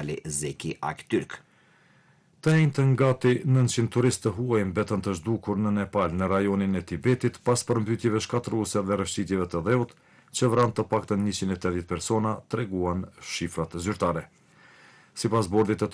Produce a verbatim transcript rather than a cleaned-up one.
Ali Zeki Aktürk. Të njëjtën gati nëntëqind turistë të huaj mbetën të zhdukur në Nepal në rajonin e Tibetit pas përmbytjeve shkatërruese dhe rrëshqitjeve të dheut që vranë të paktën njëqind e tetëdhjetë persona, treguan shifrat zyrtare. Sipas bordit të